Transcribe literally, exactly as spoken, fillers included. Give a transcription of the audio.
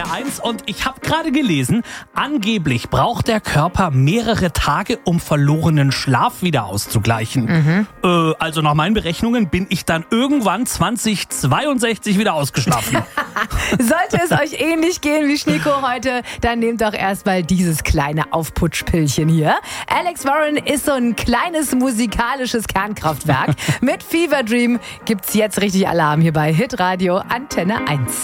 Eins und ich habe gerade gelesen, angeblich braucht der Körper mehrere Tage, um verlorenen Schlaf wieder auszugleichen. Mhm. Äh, also nach meinen Berechnungen bin ich dann irgendwann zweitausendzweiundsechzig wieder ausgeschlafen. Sollte es euch ähnlich gehen wie Schneeko heute, dann nehmt doch erstmal dieses kleine Aufputschpillchen hier. Alex Warren ist so ein kleines musikalisches Kernkraftwerk. Mit Fever Dream gibt's jetzt richtig Alarm hier bei Hitradio Antenne eins.